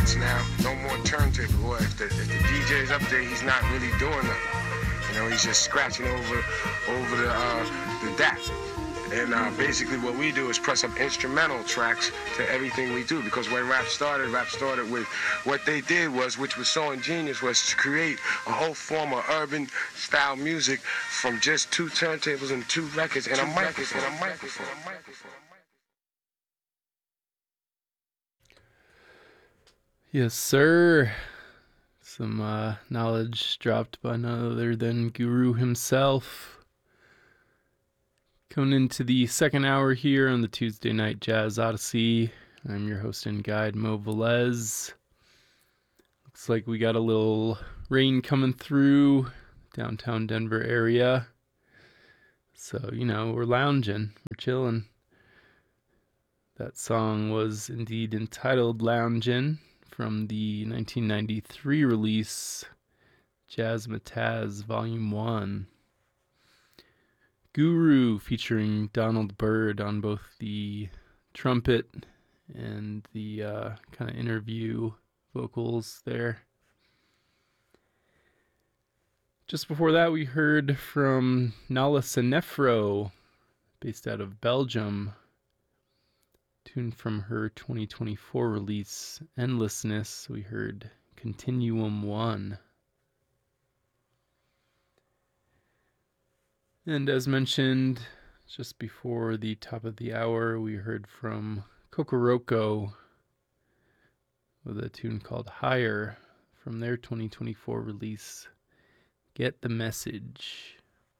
records now, no more turntable. Boy, if the DJ's up there, he's not really doing nothing. You know, he's just scratching over the DAT. And basically what we do is press up instrumental tracks to everything we do. Because when rap started with what they did was, which was so ingenious, was to create a whole form of urban style music from just two turntables and two records and a microphone. Yes, sir. Some knowledge dropped by none other than Guru himself. Coming into the second hour here on the Tuesday Night Jazz Odyssey. I'm your host and guide, Mo Velez. Looks like we got a little rain coming through downtown Denver area. So, you know, we're lounging, we're chilling. That song was indeed entitled Loungin' from the 1993 release Jazzmatazz Volume 1. Guru featuring Donald Byrd on both the trumpet and the kind of interview vocals there. Just before that, we heard from Nala Senefro, based out of Belgium, tune from her 2024 release, Endlessness. We heard Continuum 1. And as mentioned, just before the top of the hour, we heard from Kokoroko with a tune called Higher from their 2024 release, Get the Message.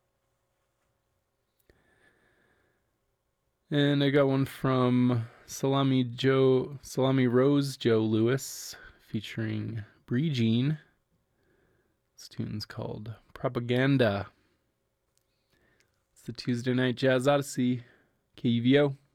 And I got one from Salami Rose Joe Lewis featuring Bree Jean. This tune's called Propaganda. It's the Tuesday Night Jazz Odyssey, KUVO.